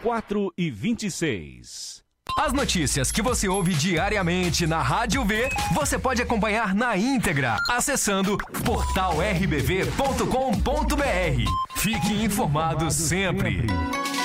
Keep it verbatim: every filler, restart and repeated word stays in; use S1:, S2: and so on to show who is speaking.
S1: quatro e vinte e seis.
S2: As notícias que você ouve diariamente na Rádio V, você pode acompanhar na íntegra, acessando portal r b v ponto com ponto b r. Fique informado sempre.